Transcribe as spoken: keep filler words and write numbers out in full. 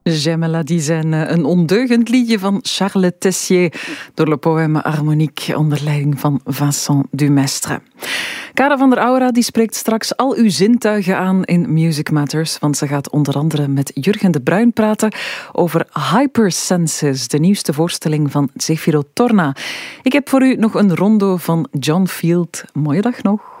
J'aime la dizaine, een ondeugend liedje van Charles Tessier door Le Poème Harmonique onder leiding van Vincent Dumestre. Kara van der Aura die spreekt straks al uw zintuigen aan in Music Matters, want ze gaat onder andere met Jurgen de Bruin praten over Hypersenses, de nieuwste voorstelling van Zefiro Torna. Ik heb voor u nog een rondo van John Field. Mooie dag nog.